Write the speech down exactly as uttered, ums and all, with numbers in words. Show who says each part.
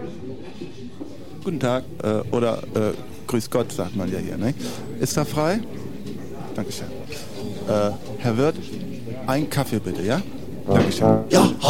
Speaker 1: Guten Tag, äh, oder äh, Grüß Gott, sagt man ja hier, ne? Ist da frei? Dankeschön. Äh, Herr Wirt, ein Kaffee bitte, ja? Dankeschön.
Speaker 2: Ja,